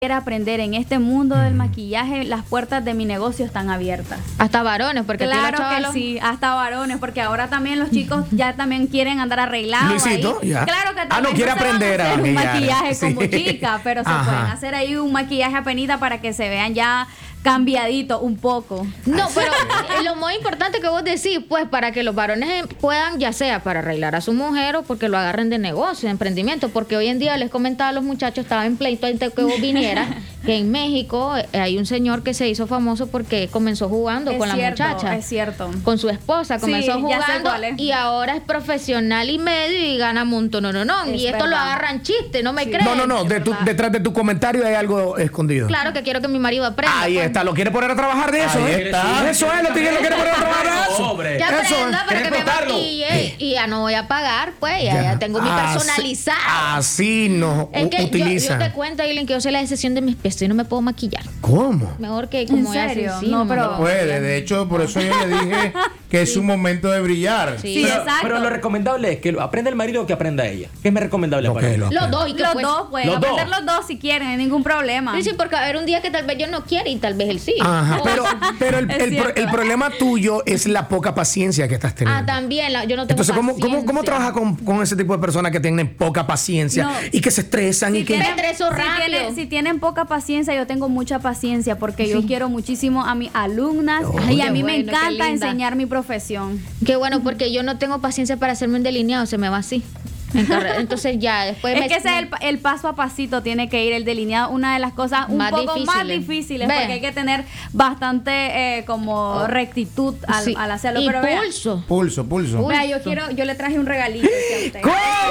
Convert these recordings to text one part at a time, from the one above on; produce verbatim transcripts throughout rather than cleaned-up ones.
quiera aprender en este mundo del maquillaje, las puertas de mi negocio están abiertas. Hasta varones, porque claro que chavalos... sí, hasta varones, porque ahora también los chicos ya también quieren andar arreglados. Luisito, ahí. ya. Claro que Ah, también no quiere se van a aprender a hacer un maquillar. maquillaje Sí. como chica, pero se Ajá. pueden hacer ahí un maquillaje apenita para que se vean ya cambiadito un poco. No, pero lo más importante que vos decís, pues, para que los varones puedan, ya sea para arreglar a su mujer o porque lo agarren de negocio, de emprendimiento, porque hoy en día les comentaba a los muchachos, estaba en pleito antes que vos vinieras, que en México eh, hay un señor que se hizo famoso porque comenzó jugando Es con cierto, la muchacha. es cierto. Con su esposa, comenzó Sí, ya sé jugando cuál es. y ahora es profesional y medio y gana montón, no, no, no. Es Y esto lo verdad. agarran chiste, ¿no me Sí. crees? No, no, no. De tu- detrás de tu comentario hay algo escondido. Claro que quiero que mi marido aprenda. Ahí pues. está. Lo quiere poner a trabajar de eso, Ahí ¿eh? está. Eso es. Lo quiere, lo quiere poner a trabajar de eso. Hombre. Que Eso aprenda es. para que ¿Quieres me explotarlo? maquille y ya no voy a pagar, pues ya, ya tengo mi Así- personalizado. Así nos Es que yo, utiliza. yo te cuento, Aileen, que yo sé la decisión de mis pies y no me puedo maquillar. ¿Cómo? Mejor que como ella serio? así, No, me pero- puedo Puede, maquillar. de hecho, por eso yo le dije que es un momento de brillar. Sí. Sí, Pero, exacto. pero lo recomendable es que lo aprenda el marido o que aprenda ella. ¿Qué es más recomendable Lo para que él? lo- Los dos y que Los pues, dos, pueden Los aprender dos. los dos si quieren, no hay ningún problema. Sí, sí, porque va a haber un día que tal vez yo no quiera y tal vez él sí. Ajá. O- Pero, pero el, Es el pro- cierto. el problema tuyo es la poca paciencia que estás teniendo. Ah, también, la- yo no tengo Entonces, ¿cómo, cómo, cómo paciencia. trabajas con, con ese tipo de personas que tienen poca paciencia No. y que se estresan y Si que... tienen, Me estreso si rápido. tienen- si tienen poca paciencia, yo tengo mucha paciencia porque yo quiero muchísimo a mis alumnas Oh, y a qué mí me bueno, qué encanta linda. enseñar mi profesión. Qué bueno, porque yo no tengo paciencia para hacerme un delineado, se me va así. En carrera. Entonces ya, después Es me... que ese es el, pa- el paso a pasito, tiene que ir el delineado, una de las cosas un Más poco más difíciles. difíciles, Ve. porque hay que tener bastante eh, como rectitud al, Sí. al hacerlo. Y Pero vea, pulso. Pulso, pulso. vea, yo quiero, yo le traje un regalito a usted.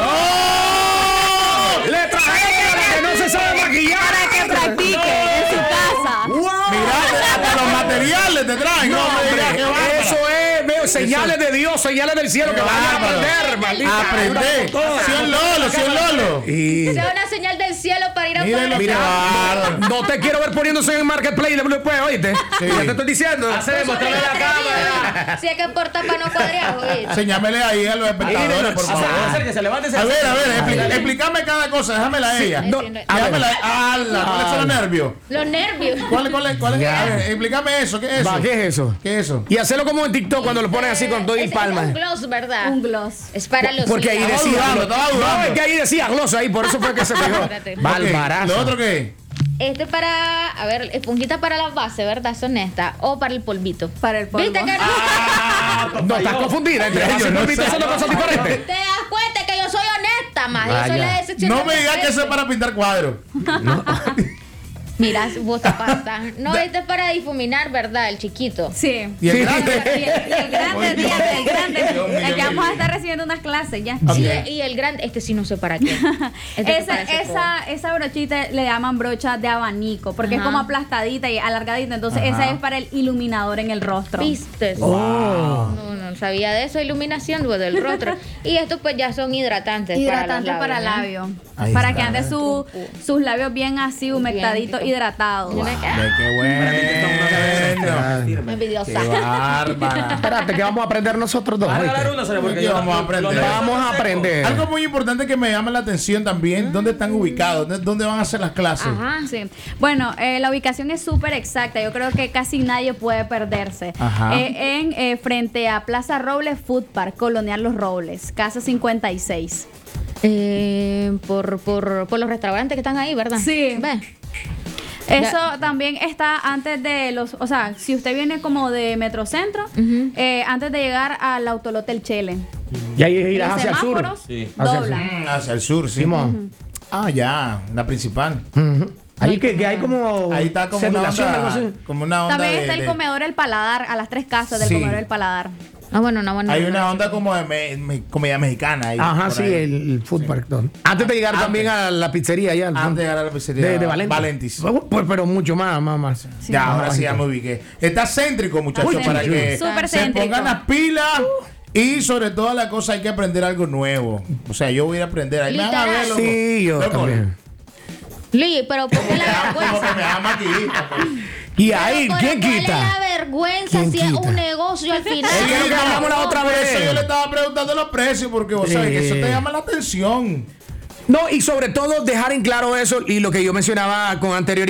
¡Oh! ¡Le trajeron a la que no se sabe maquillar! Para que practique en su casa. ¡Wow! Mira, hasta los materiales te traen. No, No, hombre, mira, qué bárbaro. eso es, veo, señales de Dios, señales del cielo que Qué van a bárbaro. aprender, maldita. Aprende. cien Lolo, cien Lolo. Y... Sea una señal del cielo para ir a Mírenlo, poder mira, bárbaro. No te quiero ver poniéndose en Marketplace después, oíste. Sí. Ya te estoy diciendo. Hacemos, Sobre tráeme la la cámara. cámara. Si hay que portar para no cuadrear, oye. Enséñamele ahí a los espectadores, por favor. Acérquese, acérquese, levántese. A ver, a ver, expli- Dale. explícame cada cosa, déjamela a ella. No, Déjamela a ella. ¿Cuáles son los nervios? Los nervios. ¿Cuál, cuál, es- cuál es? Ya. A ver, explícame eso, ¿qué es eso? Va, ¿qué es eso? ¿Qué es eso? Y hacerlo como en TikTok cuando lo ponen así con todo y Ese palmas. Es un gloss, ¿verdad? Un gloss. Es para los Porque ahí hijos. Estaba decía. dudando, estaba dudando. No, es que ahí decía gloss ahí, por eso fue que se fijó. Espérate. Ok, Barbarazo. ¿lo otro qué? Este para, a ver, esponjita para la base, ¿verdad? Son estas. O para el polvito. Para el polvo. ¿Viste que Ah, No, estás confundida entre ellos. No viste son dos cosas diferentes. te das cuenta que yo soy honesta, más? Yo soy Vaya. la decepción. No me digas que eso es para pintar cuadros. Mira, vos te pasas. No, este es para difuminar, ¿verdad? El chiquito. Sí. Y el Sí. grande. Y el, y el grande, fíjate, el grande. Dios mío, El que Dios vamos a mío. estar recibiendo unas clases ya. Ok. Sí, y el grande, este sí no sé para qué. Este Esa, parece esa, esa brochita le llaman brocha de abanico porque es Ajá. como aplastadita y alargadita. Entonces, Ajá. esa es para el iluminador en el rostro. ¿Viste? Oh. No, no sabía de eso, iluminación pues, del rostro. Y estos pues ya son hidratantes. Hidratante para, para los labios, labio. Ahí Para está. que ande su, sus labios bien así, humectaditos, Bien. hidratados. ¿no? Ve, qué bueno. Me envidiosa. Qué bárbara. Espérate, que vamos a aprender nosotros dos. Va a ¿oíste? regalar uno, Sara, porque ¿Qué yo- vamos a aprender? los demás Vamos son a secos. aprender. Algo muy importante que me llama la atención también, ¿dónde están ubicados? ¿Dónde- ¿Dónde van a hacer las clases? Ajá, sí. Bueno, eh, la ubicación es súper exacta. Yo creo que casi nadie puede perderse. Ajá. Eh, en eh, frente a Plaza Robles Food Park, Colonial Los Robles, casa cincuenta y seis. Eh, por, por, por los restaurantes que están ahí, ¿verdad? Sí. Ve. Eso también está antes de los, o sea, si usted viene como de Metrocentro, Ujú. eh, antes de llegar al Autolote El Chele. Y ahí En irás los hacia el sur. semáforos, Sí. Hacia el dobla. Mm, hacia el sur, sí. Simón. Ah, ya, la principal. Ujú. Ahí que, que hay como. Ahí está como una circulación, algo onda, así. como una onda También de- está el de- comedor El Paladar, a las tres casas del Sí. comedor El Paladar. Ah, bueno, no, bueno. Hay no, una no. onda como de me- me- comedia mexicana ahí. Ajá, por sí, ahí. el, el food park. don. Antes de llegar Antes. también a la pizzería allá. Antes de llegar a la pizzería de, de Valentis. Valentis. Pues, pero mucho más, más, más. Ya, ahora Más sí ya me bajito. ubiqué. Está céntrico, muchachos, Muy para céntrico. que Súper se céntrico. pongan las pilas. Y sobre todas las cosas hay que aprender algo nuevo. O sea, yo voy a ir a aprender. Ahí me van a ver, loco. Sí, yo Loco, también. Lee, pero ¿por qué me la da- como que vergüenza? me da maquillista, pues. Y ahí, Pero, ¿quién ¿cuál quita? es la vergüenza ¿Quién si es quita? un negocio al final? Es que lo que hablamos la otra Por vez. eso yo le estaba preguntando los precios, porque vos sabés que eso Sí. te llama la atención. No, y sobre todo dejar en claro eso y lo que yo mencionaba con anterioridad.